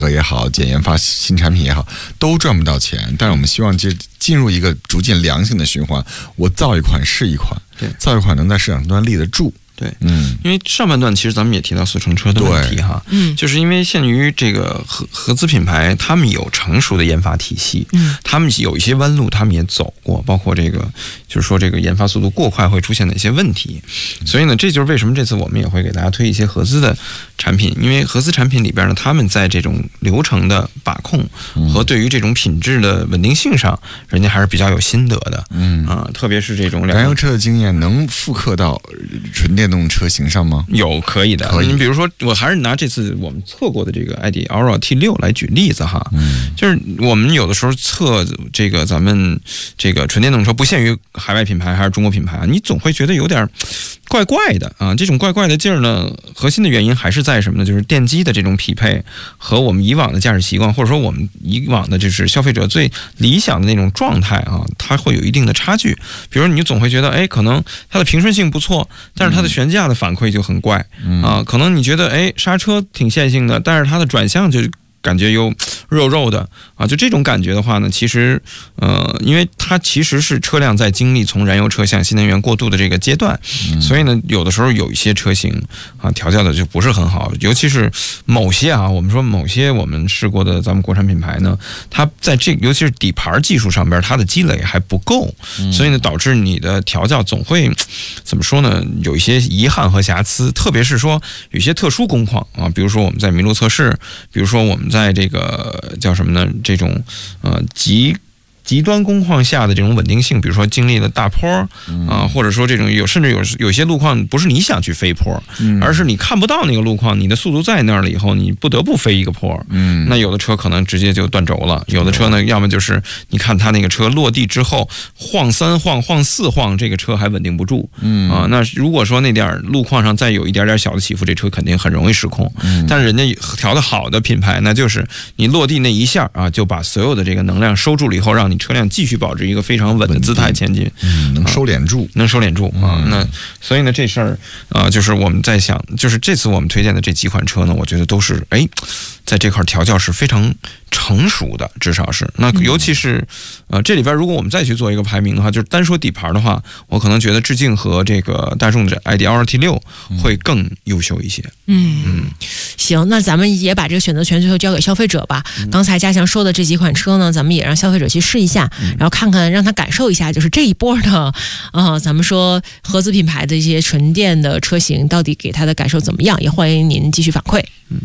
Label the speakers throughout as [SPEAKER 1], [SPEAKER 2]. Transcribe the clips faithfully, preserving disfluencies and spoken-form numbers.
[SPEAKER 1] 也好，检研发新产品也好，都赚不到钱。但是我们希望就进入一个逐渐良性的循环，我造一款是一款，
[SPEAKER 2] 对，
[SPEAKER 1] 造一款能在市场端立得住。
[SPEAKER 2] 对，
[SPEAKER 1] 嗯，
[SPEAKER 2] 因为上半段其实咱们也提到速成车的问题哈，嗯，就是因为限于这个合合资品牌，他们有成熟的研发体系，嗯，他们有一些弯路，他们也走过，包括这个就是说这个研发速度过快会出现哪些问题，所以呢，这就是为什么这次我们也会给大家推一些合资的产品，因为合资产品里边呢，他们在这种流程的把控和对于这种品质的稳定性上，人家还是比较有心得的，嗯啊，特别是这种
[SPEAKER 1] 燃油车的经验能复刻到纯电动车型上吗？
[SPEAKER 2] 有，可以的。
[SPEAKER 1] 可以。
[SPEAKER 2] 你比如说，我还是拿这次我们测过的这个 i D Aura T 六 来举例子哈，嗯，就是我们有的时候测这个咱们这个纯电动车，不限于海外品牌还是中国品牌啊，你总会觉得有点怪怪的啊。这种怪怪的劲儿呢，核心的原因还是在什么呢？就是电机的这种匹配和我们以往的驾驶习惯，或者说我们以往的就是消费者最理想的那种状态啊，它会有一定的差距。比如你总会觉得，哎，可能它的平顺性不错，但是它的悬架的反馈就很怪、嗯、啊，可能你觉得哎刹车挺线性的，但是它的转向就感觉又肉肉的啊，就这种感觉的话呢，其实呃，因为它其实是车辆在经历从燃油车向新能源过渡的这个阶段，嗯、所以呢，有的时候有一些车型啊调教的就不是很好，尤其是某些啊，我们说某些我们试过的咱们国产品牌呢，它在这尤其是底盘技术上边，它的积累还不够，嗯、所以呢，导致你的调教总会怎么说呢？有一些遗憾和瑕疵，特别是说有一些特殊工况啊，比如说我们在麋鹿测试，比如说我们在这个叫什么呢？这种呃极极端工况下的这种稳定性，比如说经历了大坡啊，或者说这种有甚至有有些路况不是你想去飞坡，而是你看不到那个路况，你的速度在那儿了以后，你不得不飞一个坡。嗯，那有的车可能直接就断轴了，有的车呢，要么就是你看它那个车落地之后晃三晃晃四晃，这个车还稳定不住。嗯啊，那如果说那点路况上再有一点点小的起伏，这车肯定很容易失控。嗯，但是人家调的好的品牌，那就是你落地那一下啊，就把所有的这个能量收住了以后，让你车辆继续保持一个非常稳的姿态前进，
[SPEAKER 1] 嗯，能收敛住，
[SPEAKER 2] 啊、能收敛住啊。那所以呢，这事儿啊，就是我们在想，就是这次我们推荐的这几款车呢，我觉得都是哎，在这块调教是非常成熟的，至少是。那尤其是呃，这里边如果我们再去做一个排名的话，就是单说底盘的话，我可能觉得致敬和这个大众的 i D Aura T 六 会更优秀一些。
[SPEAKER 3] 嗯嗯，行，那咱们也把这个选择权最后交给消费者吧。嗯、刚才嘉祥说的这几款车呢，咱们也让消费者去试一下，嗯、然后看看让他感受一下，就是这一波的啊、呃，咱们说合资品牌的一些纯电的车型到底给他的感受怎么样？也欢迎您继续反馈。嗯。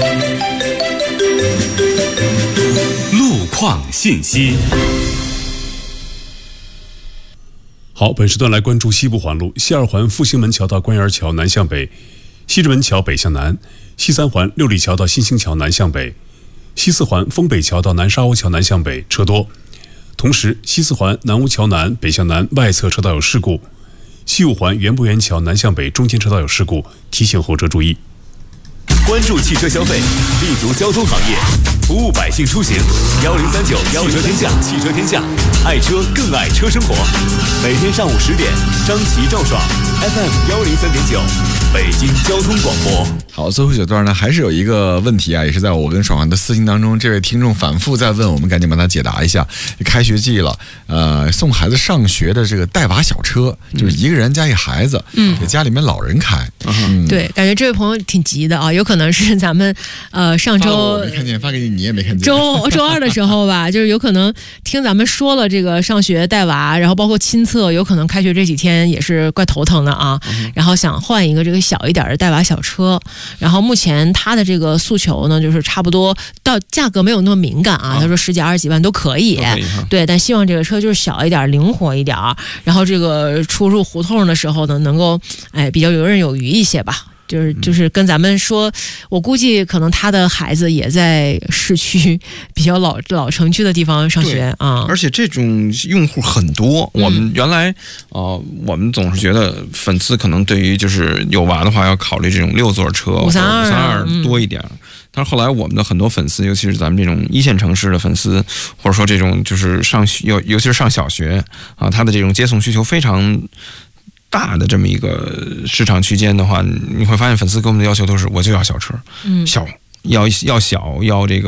[SPEAKER 4] 路况信息。
[SPEAKER 5] 好，本时段来关注西部环路，西二环复兴门桥到官园桥南向北，西直门桥北向南，西三环六里桥到新兴桥南向北，西四环丰北桥到南沙鸥桥南向北车多。同时，西四环南坞桥南北向南外侧车道有事故，西五环园博园桥南向北中间车道有事故，提醒后车注意。
[SPEAKER 4] 关注汽车消费，立足交通行业，服务百姓出行。幺零三九汽车天下，汽车天下，爱车更爱车生活。每天上午十点，张琪赵爽 F M 幺零三点九，北京交通广播。
[SPEAKER 1] 好，最后这段呢，还是有一个问题啊，也是在我跟爽环的私信当中，这位听众反复在问，我们赶紧帮他解答一下。开学季了，呃，送孩子上学的这个带娃小车，就是一个人加一孩子，嗯，给家里面老人开。
[SPEAKER 3] 嗯，对，感觉这位朋友挺急的啊，有可能是咱们呃上周
[SPEAKER 1] 我没看见，发给你你也没看见。
[SPEAKER 3] 周周二的时候吧，就是有可能听咱们说了这个上学带娃，然后包括亲测，有可能开学这几天也是怪头疼的啊，嗯、然后想换一个这个小一点的带娃小车。然后目前他的这个诉求呢，就是差不多到价格没有那么敏感啊，啊他说十几二十几万都可以，可以对，但希望这个车就是小一点、灵活一点，然后这个出入胡同的时候呢，能够哎比较游刃有余一些吧。就是就是跟咱们说，我估计可能他的孩子也在市区比较老老城区的地方上学啊、嗯，
[SPEAKER 2] 而且这种用户很多。我们原来呃，我们总是觉得粉丝可能对于就是有娃的话要考虑这种六座车
[SPEAKER 3] 五三二
[SPEAKER 2] 五三二多一点。嗯但是后来我们的很多粉丝，尤其是咱们这种一线城市的粉丝，或者说这种就是上尤尤其是上小学啊，他的这种接送需求非常大的这么一个市场区间的话，你会发现粉丝给我们的要求都是我就要小车，嗯，小要要小要这个。